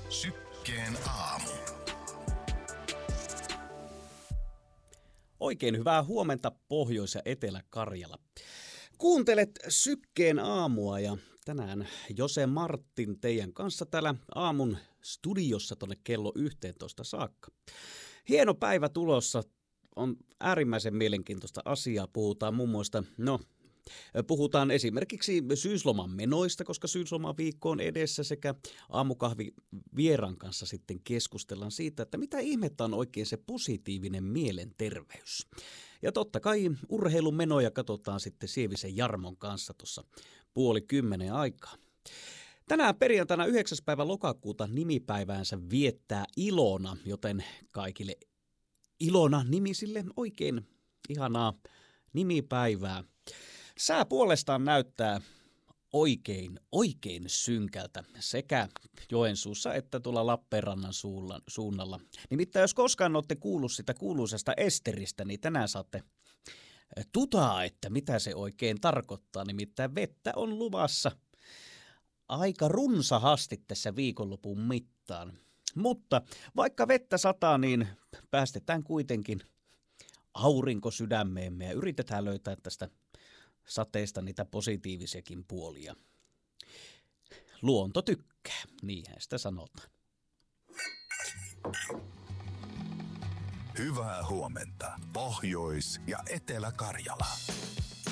Sykkeen aamu. Oikein hyvää huomenta Pohjois- ja Etelä-Karjala. Kuuntelet Sykkeen aamua ja tänään Jose Martin teidän kanssa täällä aamun studiossa tonne kello 11 saakka. Hieno päivä tulossa, on äärimmäisen mielenkiintoista asiaa. Puhutaan muun muassa, puhutaan esimerkiksi syysloman menoista, koska syyslomaviikko on edessä, sekä aamukahvi vieran kanssa sitten keskustellaan siitä, että mitä ihmettä on oikein se positiivinen mielenterveys. Ja totta kai urheilumenoja katsotaan sitten Sievisen Jarmon kanssa tuossa 9:30 aikaa. Tänään perjantaina 9. päivä lokakuuta nimipäiväänsä viettää Ilona, joten kaikille Ilona-nimisille oikein ihanaa nimipäivää. Sää puolestaan näyttää oikein synkältä sekä Joensuussa että tuolla Lappeenrannan suunnalla. Nimittäin jos koskaan olette kuullut sitä kuuluisesta Esteristä, niin tänään saatte tutaa, että mitä se oikein tarkoittaa. Nimittäin vettä on luvassa aika runsahasti tässä viikonlopun mittaan. Mutta vaikka vettä sataa, niin päästetään kuitenkin aurinko sydämeemme ja yritetään löytää tästä sateesta niitä positiivisiakin puolia. Luonto tykkää, niinhän sitä sanotaan. Hyvää huomenta Pohjois- ja Etelä-Karjala.